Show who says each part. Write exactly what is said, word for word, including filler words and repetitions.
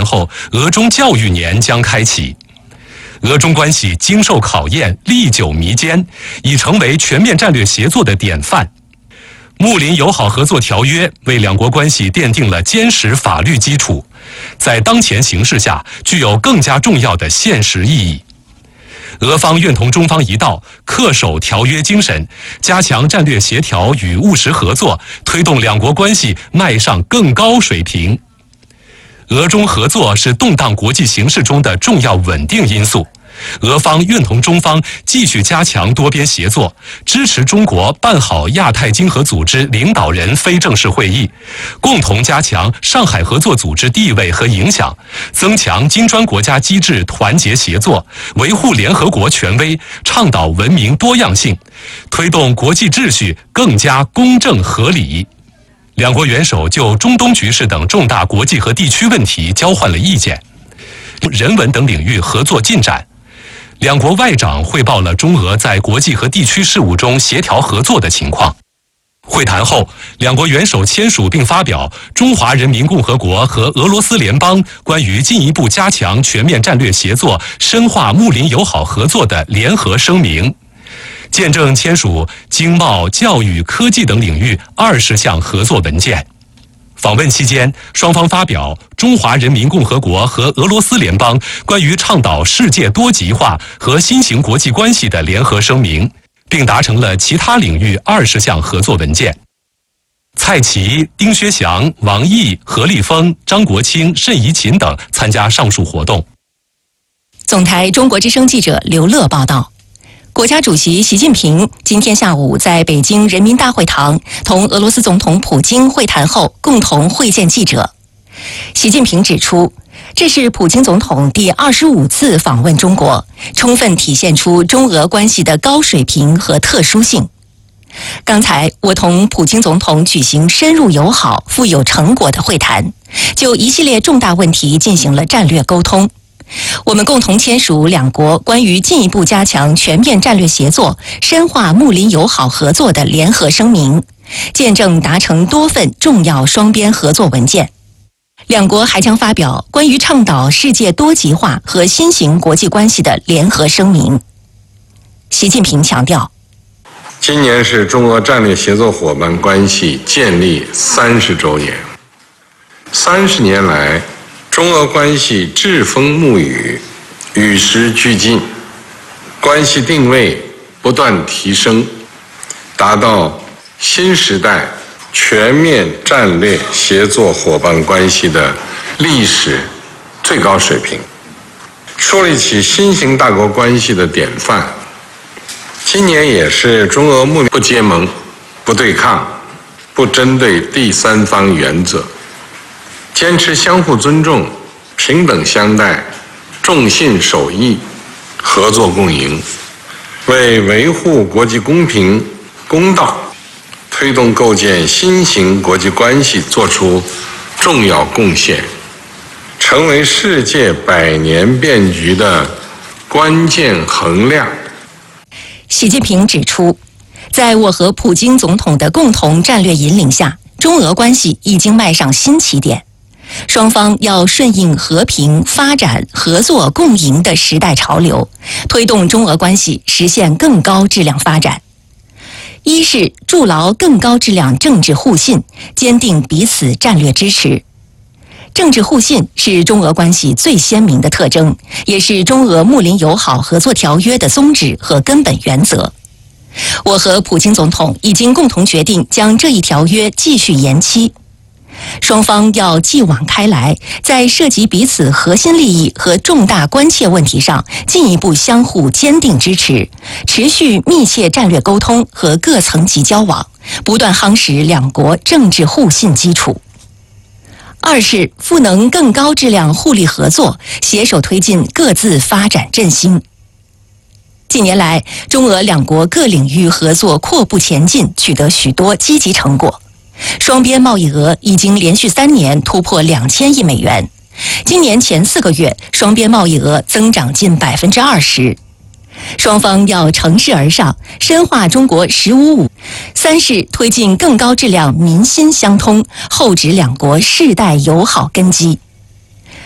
Speaker 1: 年后，俄中教育年将开启。俄中关系经受考验，历久弥坚，已成为全面战略协作的典范。睦邻友好合作条约为两国关系奠定了坚实法律基础，在当前形势下具有更加重要的现实意义。俄方愿同中方一道，恪守条约精神，加强战略协调与务实合作，推动两国关系迈上更高水平。俄中合作是动荡国际形势中的重要稳定因素。俄方愿同中方继续加强多边协作，支持中国办好亚太经合组织领导人非正式会议，共同加强上海合作组织地位和影响，增强金砖国家机制团结协作，维护联合国权威，倡导文明多样性，推动国际秩序更加公正合理。两国元首就中东局势等重大国际和地区问题交换了意见，人文等领域合作进展。两国外长汇报了中俄在国际和地区事务中协调合作的情况。会谈后，两国元首签署并发表《中华人民共和国和俄罗斯联邦关于进一步加强全面战略协作、深化睦邻友好合作的联合声明》，见证签署经贸、教育、科技等领域二十项合作文件。访问期间，双方发表《中华人民共和国和俄罗斯联邦关于倡导世界多极化和新型国际关系的联合声明》，并达成了其他领域二十项合作文件。蔡奇、丁薛祥、王毅、何立峰、张国清、谌贻琴等参加上述活动。
Speaker 2: 总台中国之声记者刘乐报道。国家主席习近平今天下午在北京人民大会堂同俄罗斯总统普京会谈后，共同会见记者。习近平指出，这是普京总统第二十五次访问中国，充分体现出中俄关系的高水平和特殊性。刚才我同普京总统举行深入友好、富有成果的会谈，就一系列重大问题进行了战略沟通。我们共同签署两国关于进一步加强全面战略协作、深化睦邻友好合作的联合声明，见证达成多份重要双边合作文件。两国还将发表关于倡导世界多极化和新型国际关系的联合声明。习近平强调，
Speaker 3: 今年是中俄战略协作伙伴关系建立三十周年。三十年来，中俄关系栉风沐雨，与时俱进，关系定位不断提升，达到新时代全面战略协作伙伴关系的历史最高水平，树立起新型大国关系的典范。今年也是中俄睦邻不结盟、不对抗、不针对第三方原则，坚持相互尊重、平等相待、重信守义、合作共赢，为维护国际公平公道、推动构建新型国际关系作出重要贡献，成为世界百年变局的关键衡量。
Speaker 2: 习近平指出，在我和普京总统的共同战略引领下，中俄关系已经迈上新起点。双方要顺应和平、发展、合作、共赢的时代潮流，推动中俄关系实现更高质量发展。一是筑牢更高质量政治互信，坚定彼此战略支持。政治互信是中俄关系最鲜明的特征，也是中俄睦邻友好合作条约的宗旨和根本原则。我和普京总统已经共同决定将这一条约继续延期。双方要继往开来，在涉及彼此核心利益和重大关切问题上进一步相互坚定支持，持续密切战略沟通和各层级交往，不断夯实两国政治互信基础。二是赋能更高质量互利合作，携手推进各自发展振兴。近年来，中俄两国各领域合作阔步前进，取得许多积极成果。双边贸易额已经连续三年突破两千亿美元，今年前四个月，双边贸易额增长近百分之二十。双方要乘势而上，深化中国“十五五”。三是推进更高质量民心相通，厚植两国世代友好根基。